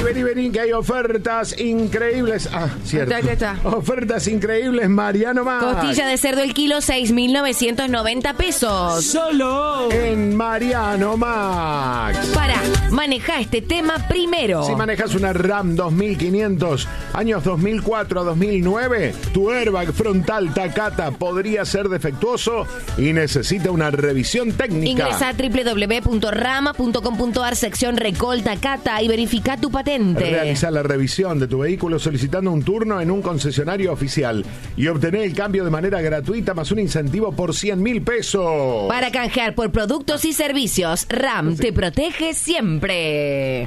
vení, que hay ofertas increíbles. Ah, cierto. Está. Ofertas increíbles, Mariano Max. Costilla de cerdo el kilo, 6.990 pesos. Solo En Mariano Max. Maneja este tema primero. Si manejas una RAM 2500, años 2004 a 2009, tu airbag frontal Takata podría ser defectuoso y necesita una revisión técnica. Ingresa a www.rama.com.ar, sección Recall Takata, y verifica tu patente. Realiza la revisión de tu vehículo solicitando un turno en un concesionario oficial y obtener el cambio de manera gratuita más un incentivo por 100.000 pesos. Para canjear por productos y servicios, RAM te protege siempre.